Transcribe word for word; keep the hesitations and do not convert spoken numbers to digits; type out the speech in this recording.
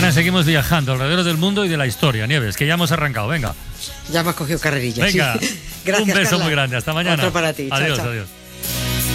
Mañana seguimos viajando alrededor del mundo y de la historia, Nieves, que ya hemos arrancado. Venga. Ya me has cogido carrerilla. Venga. Sí. Gracias, un beso Carla. muy grande. Hasta mañana. Otro para ti. Adiós, Chao, chao. adiós.